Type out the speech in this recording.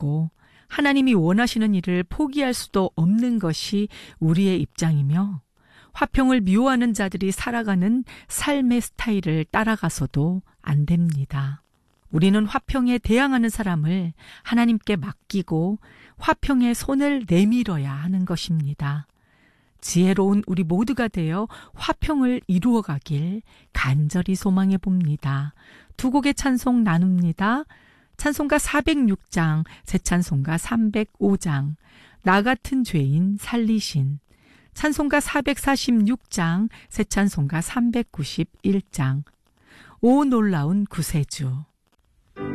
없고 하나님이 원하시는 일을 포기할 수도 없는 것이 우리의 입장이며 화평을 미워하는 자들이 살아가는 삶의 스타일을 따라가서도 안 됩니다. 우리는 화평에 대항하는 사람을 하나님께 맡기고 화평의 손을 내밀어야 하는 것입니다. 지혜로운 우리 모두가 되어 화평을 이루어가길 간절히 소망해 봅니다. 두 곡의 찬송 나눕니다. 찬송가 406장, 새 찬송가 305장, 나 같은 죄인 살리신, 찬송가 446장, 새 찬송가 391장, 오 놀라운 구세주.